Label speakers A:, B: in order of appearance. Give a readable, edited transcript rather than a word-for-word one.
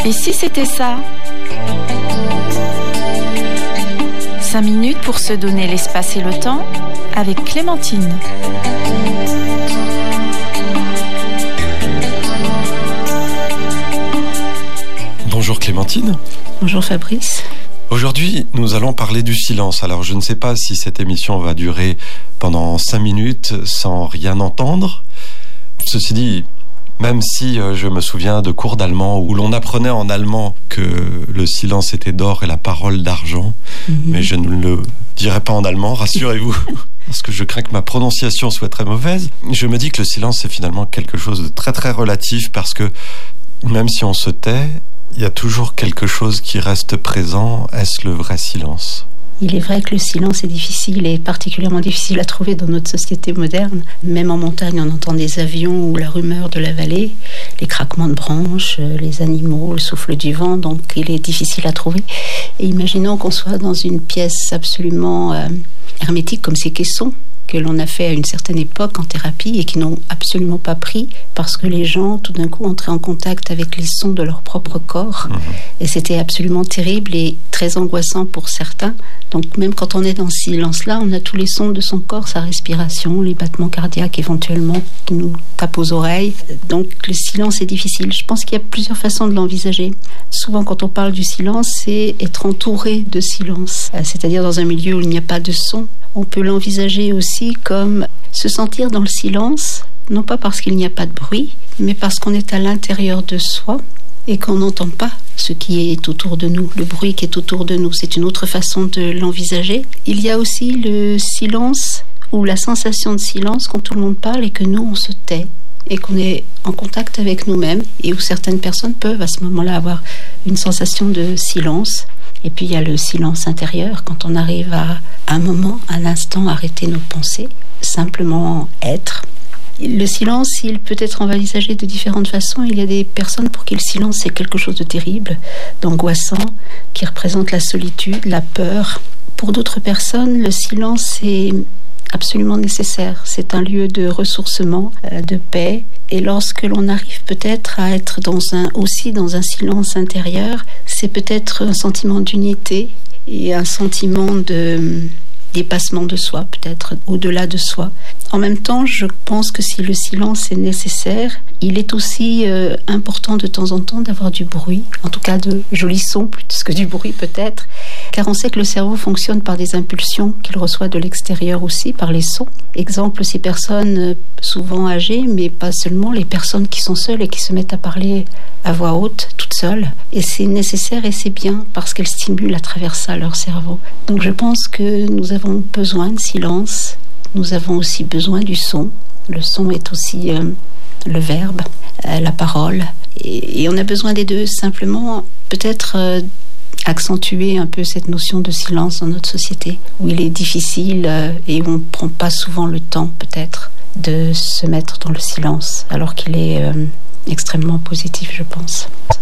A: Et si c'était ça ? 5 minutes pour se donner l'espace et le temps avec Clémentine.
B: Bonjour Clémentine.
C: Bonjour Fabrice.
B: Aujourd'hui, nous allons parler du silence. Alors, je ne sais pas si cette émission va durer pendant 5 minutes sans rien entendre. Ceci dit, même si je me souviens de cours d'allemand où l'on apprenait en allemand que le silence était d'or et la parole d'argent, mais je ne le dirai pas en allemand, rassurez-vous, parce que je crains que ma prononciation soit très mauvaise. Je me dis que le silence, c'est finalement quelque chose de très très relatif, parce que même si on se tait, il y a toujours quelque chose qui reste présent. Est-ce le vrai silence ?
C: Il est vrai que le silence est difficile et particulièrement difficile à trouver dans notre société moderne. Même en montagne, on entend des avions ou la rumeur de la vallée, les craquements de branches, les animaux, le souffle du vent, donc il est difficile à trouver. Et imaginons qu'on soit dans une pièce absolument hermétique comme ces caissons que l'on a fait à une certaine époque en thérapie et qui n'ont absolument pas pris parce que les gens tout d'un coup entraient en contact avec les sons de leur propre corps et c'était absolument terrible et très angoissant pour certains. Donc même quand on est dans ce silence-là, on a tous les sons de son corps, sa respiration, les battements cardiaques éventuellement qui nous tapent aux oreilles. Donc le silence est difficile. Je pense qu'il y a plusieurs façons de l'envisager. Souvent quand on parle du silence, c'est être entouré de silence, c'est-à-dire dans un milieu où il n'y a pas de son. On peut l'envisager aussi comme se sentir dans le silence, non pas parce qu'il n'y a pas de bruit, mais parce qu'on est à l'intérieur de soi et qu'on n'entend pas ce qui est autour de nous, le bruit qui est autour de nous. C'est une autre façon de l'envisager. Il y a aussi le silence ou la sensation de silence quand tout le monde parle et que nous, on se tait et qu'on est en contact avec nous-mêmes et où certaines personnes peuvent à ce moment-là avoir une sensation de silence. Et puis il y a le silence intérieur, quand on arrive à un moment, un instant, arrêter nos pensées, simplement être. Le silence, il peut être envisagé de différentes façons. Il y a des personnes pour qui le silence c'est quelque chose de terrible, d'angoissant, qui représente la solitude, la peur. Pour d'autres personnes, le silence est absolument nécessaire. C'est un lieu de ressourcement, de paix. Et lorsque l'on arrive peut-être à être aussi dans un silence intérieur, c'est peut-être un sentiment d'unité et un sentiment de dépassement de soi, peut-être au-delà de soi. En même temps, je pense que si le silence est nécessaire, il est aussi important de temps en temps d'avoir du bruit, en tout cas de jolis sons plus que du bruit peut-être, car on sait que le cerveau fonctionne par des impulsions qu'il reçoit de l'extérieur aussi, par les sons. Exemple, ces personnes souvent âgées, mais pas seulement, les personnes qui sont seules et qui se mettent à parler à voix haute, toutes seules. Et c'est nécessaire et c'est bien parce qu'elles stimulent à travers ça leur cerveau. Donc je pense que nous avons besoin de silence, nous avons aussi besoin du son. Le son est aussi le verbe, la parole. Et on a besoin des deux, simplement peut-être accentuer un peu cette notion de silence dans notre société, où il est difficile et où on ne prend pas souvent le temps peut-être de se mettre dans le silence, alors qu'il est extrêmement positif, je pense.